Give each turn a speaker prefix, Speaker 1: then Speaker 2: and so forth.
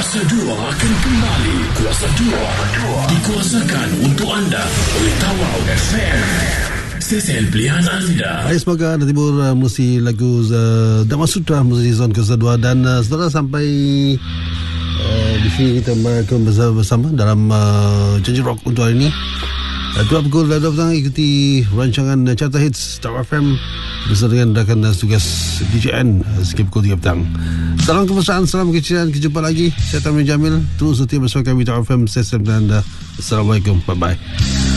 Speaker 1: Kuasa 2 akan kembali. Kuasa 2 dikuasakan untuk anda oleh Tawau FM, stesen pilihan anda.
Speaker 2: Baik, semoga anda tibur musik lagu Damasutra, musik zon Kuasa 2. Dan saudara, sampai di sini kita merayakan bersama dalam Janji Rock untuk hari ini. Dua pukul 2 petang, ikuti rancangan Carta Hits Tawau FM bersama dengan rakan dan tugas DJN sekitar pukul 3 petang. Salam kemesraan, salam keceriaan, kita jumpa lagi. Saya Tamrin Jamil, terus setia bersama kami Tawau FM, stesen pilihan anda. Assalamualaikum, bye-bye.